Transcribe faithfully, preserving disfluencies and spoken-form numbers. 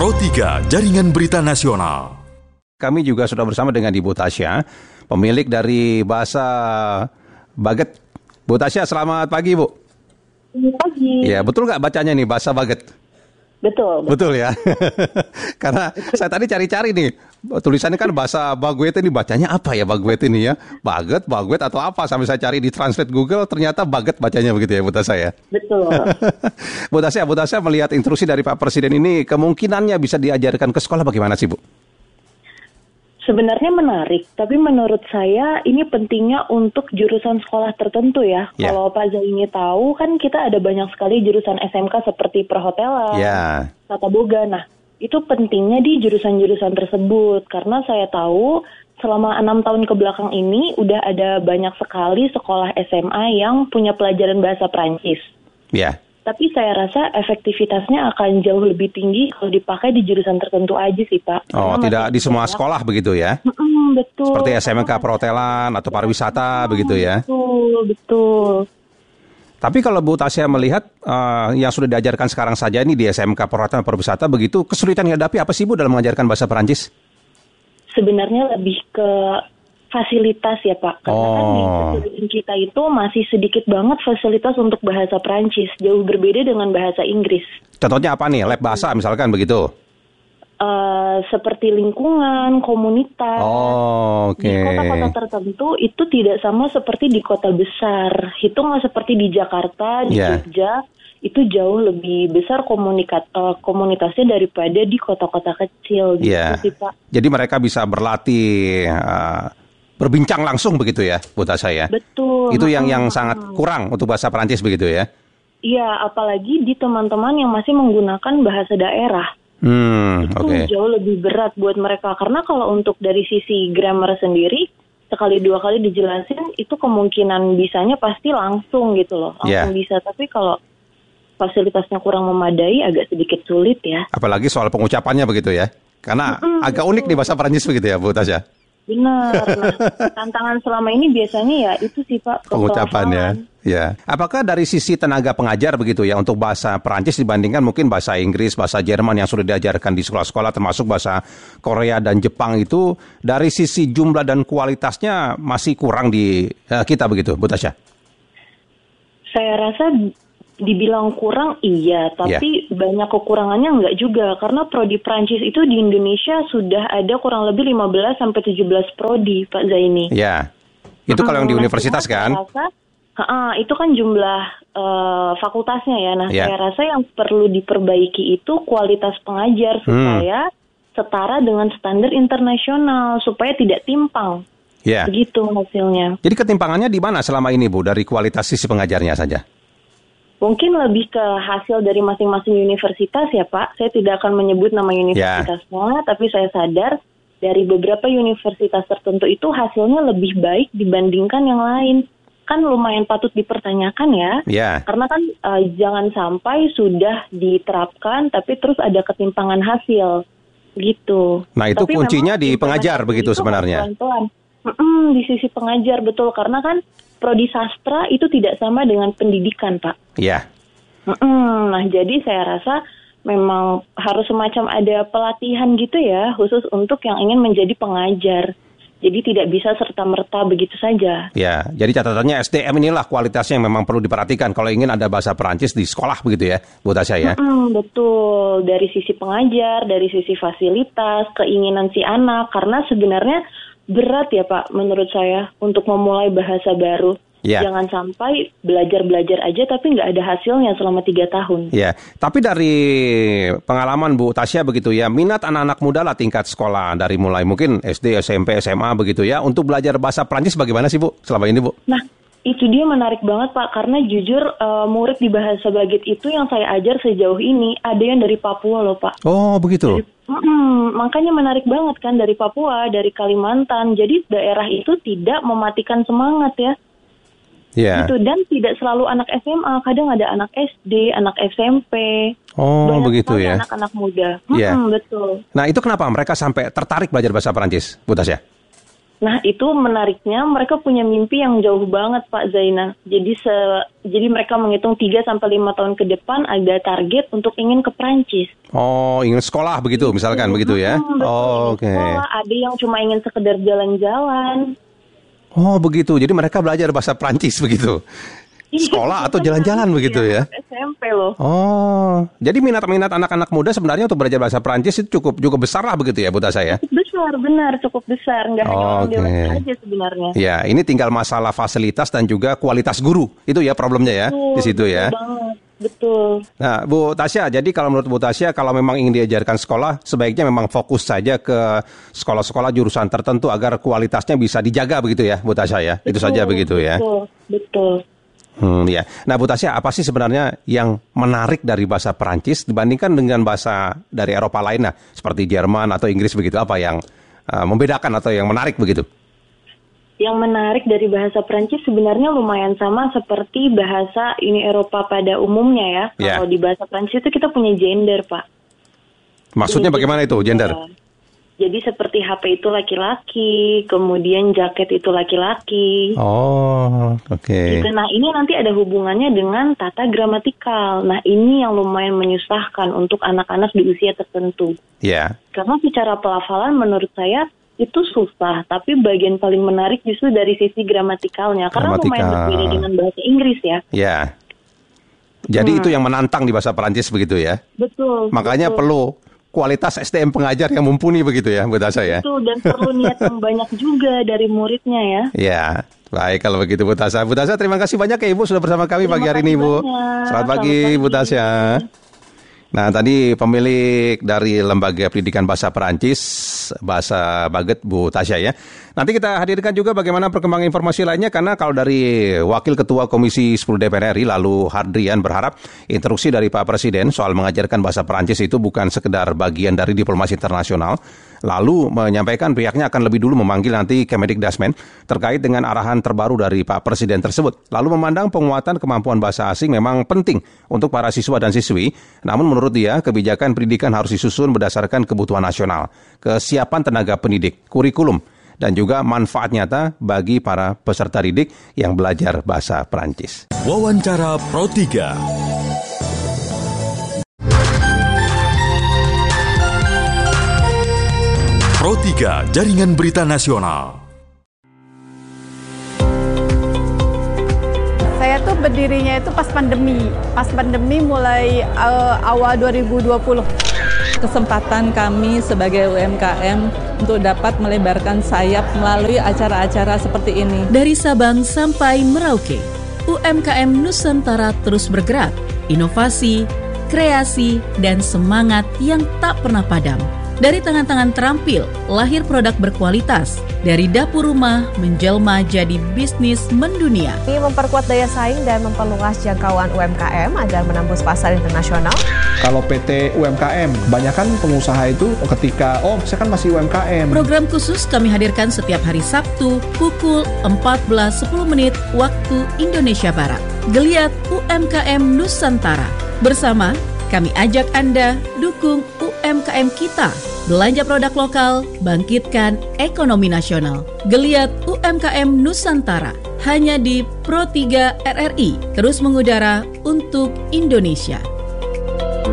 Pro tiga, Jaringan Berita Nasional. Kami juga sudah bersama dengan Ibu Tasya, pemilik dari Bahasa Baget. Bu Tasya, selamat pagi, Bu. Selamat pagi. Ya, betul nggak bacanya nih Bahasa Baget? Betul. Betul, betul ya. Karena saya tadi cari-cari nih, tulisannya kan Bahasa Baguet ini, bacanya apa ya Baguet ini ya? Baget, Baguet atau apa? Sampai saya cari di translate Google, ternyata Baget bacanya begitu ya, Bu Tasya ya? Betul. Bu Tasya, Bu Tasya melihat instruksi dari Pak Presiden ini, kemungkinannya bisa diajarkan ke sekolah bagaimana sih, Bu? Sebenarnya menarik, tapi menurut saya ini pentingnya untuk jurusan sekolah tertentu ya. Yeah. Kalau Pak Zaini tahu, kan kita ada banyak sekali jurusan S M K seperti perhotelan, Yeah. tata boga. Nah, itu pentingnya di jurusan-jurusan tersebut. Karena saya tahu selama enam tahun ke belakang ini udah ada banyak sekali sekolah S M A yang punya pelajaran bahasa Prancis. Ya. Yeah. Tapi saya rasa efektivitasnya akan jauh lebih tinggi kalau dipakai di jurusan tertentu aja sih, Pak. Oh, Karena tidak di semua banyak. sekolah begitu ya? Mm-mm, betul. Seperti S M K perhotelan atau pariwisata begitu ya? Betul, betul. Tapi kalau Bu Tasya melihat uh, yang sudah diajarkan sekarang saja ini di S M K perhotelan pariwisata begitu, kesulitan yang dihadapi apa sih Bu dalam mengajarkan bahasa Perancis? Sebenarnya lebih ke fasilitas ya Pak, karena Oh. kan di jurusan kita itu masih sedikit banget fasilitas untuk bahasa Prancis, jauh berbeda dengan bahasa Inggris. Contohnya apa nih? Lab bahasa misalkan begitu? Uh, seperti lingkungan, komunitas. Oh, oke. Di kota-kota tertentu itu tidak sama seperti di kota besar. Itu nggak seperti di Jakarta, di Yeah. Jogja. Itu jauh lebih besar komunikat, uh, komunitasnya daripada di kota-kota kecil. Gitu Iya. sih, Pak. Jadi mereka bisa berlatih, uh, berbincang langsung begitu ya, Bu Tasya ya? Betul. Itu yang yang Hmm. sangat kurang untuk bahasa Perancis begitu ya? Iya, apalagi di teman-teman yang masih menggunakan bahasa daerah. Hmm, Itu oke. jauh lebih berat buat mereka. Karena kalau untuk dari sisi grammar sendiri, sekali dua kali dijelasin, itu kemungkinan bisanya pasti langsung gitu loh. Langsung Yeah. bisa. Tapi kalau fasilitasnya kurang memadai, agak sedikit sulit ya. Apalagi soal pengucapannya begitu ya? Karena Mm-mm, agak unik di bahasa Perancis begitu ya, Bu Tasya? Benar. Nah, tantangan selama ini biasanya ya itu sih Pak, Pengucapannya. kepelafalan. Ya. Apakah dari sisi tenaga pengajar begitu ya untuk bahasa Perancis dibandingkan mungkin bahasa Inggris, bahasa Jerman yang sudah diajarkan di sekolah-sekolah termasuk bahasa Korea dan Jepang itu dari sisi jumlah dan kualitasnya masih kurang di eh, kita begitu, Bu Tasya? Saya rasa dibilang kurang iya, tapi banyak kekurangannya enggak juga. Karena prodi Prancis itu di Indonesia sudah ada kurang lebih lima belas sampai tujuh belas prodi, Pak Zaini. Ya. Itu kalau yang di Nah, universitas cuma kan? saya rasa, ha-ha, itu kan jumlah eh, fakultasnya ya. Nah, Ya. saya rasa yang perlu diperbaiki itu kualitas pengajar supaya setara dengan standar internasional, supaya tidak timpang. Ya. Begitu hasilnya. Jadi ketimpangannya di mana selama ini, Bu, dari kualitas sisi pengajarnya saja? Mungkin lebih ke hasil dari masing-masing universitas ya Pak. Saya tidak akan menyebut nama universitasnya, tapi saya sadar dari beberapa universitas tertentu itu hasilnya lebih baik dibandingkan yang lain. Kan lumayan patut dipertanyakan ya. Ya. Karena kan uh, jangan sampai sudah diterapkan tapi terus ada ketimpangan hasil gitu. Nah, itu Tapi kuncinya memang di pengajar implementasi begitu itu sebenarnya. pelan-pelan. Mm-mm, di sisi pengajar betul, karena kan prodi sastra itu tidak sama dengan pendidikan, Pak. Ya. Mm-mm, nah, jadi saya rasa memang harus semacam ada pelatihan gitu ya, khusus untuk yang ingin menjadi pengajar. Jadi tidak bisa serta-merta begitu saja. Ya, jadi catatannya S D M inilah kualitasnya yang memang perlu diperhatikan kalau ingin ada bahasa Perancis di sekolah begitu ya, Bu Tasya ya. Mm-mm, betul, dari sisi pengajar, dari sisi fasilitas, keinginan si anak, karena sebenarnya berat ya Pak menurut saya untuk memulai bahasa baru. Ya. Jangan sampai belajar-belajar aja tapi nggak ada hasilnya selama tiga tahun. Ya, tapi dari pengalaman Bu Tasya begitu ya, minat anak-anak muda lah tingkat sekolah dari mulai mungkin S D, S M P, S M A begitu ya, untuk belajar bahasa Perancis bagaimana sih Bu selama ini Bu? Nah, itu dia menarik banget Pak, karena jujur uh, murid di bahasa Baget itu yang saya ajar sejauh ini ada yang dari Papua loh Pak. Oh begitu. Mm-mm, makanya menarik banget kan, dari Papua, dari Kalimantan. Jadi daerah itu tidak mematikan semangat ya. Ya. Gitu, dan tidak selalu anak S M A, kadang ada anak S D, anak S M P. Oh banyak begitu sekali ya. Anak-anak muda. Iya. Mm-mm, betul. Nah itu kenapa mereka sampai tertarik belajar bahasa Perancis, Bu Tasya? Nah, itu menariknya mereka punya mimpi yang jauh banget, Pak Zainal. Jadi se jadi mereka menghitung tiga sampai lima tahun ke depan ada target untuk ingin ke Prancis. Oh, ingin sekolah begitu misalkan hmm, begitu ya. Hmm, oh, oke. Okay. Ada yang cuma ingin sekedar jalan-jalan. Oh, begitu. Jadi mereka belajar bahasa Prancis begitu. Sekolah atau jalan-jalan begitu ya? S M P loh. Oh, jadi minat-minat anak-anak muda sebenarnya untuk belajar bahasa Prancis itu cukup cukup besar lah begitu ya, Bu Tasya ya? Cukup besar, benar, cukup besar. Nggak hanya orang okay. dewasa aja sebenarnya. Ya, ini tinggal masalah fasilitas dan juga kualitas guru. Itu ya problemnya ya, betul, di situ ya. Betul banget, betul. Nah, Bu Tasya, jadi kalau menurut Bu Tasya, kalau memang ingin diajarkan sekolah, sebaiknya memang fokus saja ke sekolah-sekolah jurusan tertentu agar kualitasnya bisa dijaga begitu ya, Bu Tasya ya? Betul, itu saja begitu ya? Betul, betul. Hmm, ya. Nah, Bu Tasya, apa sih sebenarnya yang menarik dari bahasa Perancis dibandingkan dengan bahasa dari Eropa lainnya, seperti Jerman atau Inggris begitu? Apa yang uh, membedakan atau yang menarik begitu? Yang menarik dari bahasa Perancis sebenarnya lumayan sama seperti bahasa Uni Eropa pada umumnya ya. Yeah. Kalau di bahasa Perancis itu kita punya gender, Pak. Maksudnya jadi, bagaimana itu gender? Ya, jadi seperti H P itu laki-laki, kemudian jaket itu laki-laki. Oh, oke. Okay. Gitu. Nah, ini nanti ada hubungannya dengan tata gramatikal. Nah, ini yang lumayan menyusahkan untuk anak-anak di usia tertentu. Iya. Yeah. Karena secara pelafalan menurut saya itu susah, tapi bagian paling menarik justru dari sisi gramatikalnya. Karena Gramatikal. lumayan berbeda dengan bahasa Inggris ya. Iya. Yeah. Jadi hmm. itu yang menantang di bahasa Perancis begitu ya? Betul. Makanya betul. perlu kualitas S D M pengajar yang mumpuni begitu ya, Bu Tasya ya? Betul, dan perlu niat yang banyak juga dari muridnya ya. Ya, baik kalau begitu Bu Tasya. Bu Tasya, terima kasih banyak ya Ibu sudah bersama kami terima pagi hari ini Bu. Banyak. Selamat pagi, pagi Bu Tasya. Nah, tadi pemilik dari Lembaga Pendidikan Bahasa Perancis, Bahasa Baget, Bu Tasya ya. Nanti kita hadirkan juga bagaimana perkembangan informasi lainnya, karena kalau dari Wakil Ketua Komisi sepuluh D P R R I, lalu Hardrian, berharap instruksi dari Pak Presiden soal mengajarkan bahasa Perancis itu bukan sekedar bagian dari diplomasi internasional, lalu menyampaikan pihaknya akan lebih dulu memanggil nanti Kemendikdasmen terkait dengan arahan terbaru dari Pak Presiden tersebut. Lalu memandang penguatan kemampuan bahasa asing memang penting untuk para siswa dan siswi, namun menurut dia kebijakan pendidikan harus disusun berdasarkan kebutuhan nasional, kesiapan tenaga pendidik, kurikulum, dan juga manfaat nyata bagi para peserta didik yang belajar bahasa Perancis. Wawancara Pro tiga. Pro tiga, Jaringan Berita Nasional. Saya tuh berdirinya itu pas pandemi. Pas pandemi mulai uh, awal dua ribu dua puluh. Kesempatan kami sebagai U M K M untuk dapat melebarkan sayap melalui acara-acara seperti ini. Dari Sabang sampai Merauke, U M K M Nusantara terus bergerak, inovasi, kreasi, dan semangat yang tak pernah padam. Dari tangan-tangan terampil, lahir produk berkualitas. Dari dapur rumah, menjelma jadi bisnis mendunia. Ini memperkuat daya saing dan memperluas jangkauan U M K M agar menembus pasar internasional. Kalau P T U M K M, kebanyakan pengusaha itu ketika, oh saya kan masih U M K M. Program khusus kami hadirkan setiap hari Sabtu pukul empat belas sepuluh menit waktu Indonesia Barat. Geliat U M K M Nusantara. Bersama, kami ajak Anda dukung U M K M kita. Belanja produk lokal, bangkitkan ekonomi nasional. Geliat U M K M Nusantara. Hanya di Pro tiga R R I. Terus mengudara untuk Indonesia.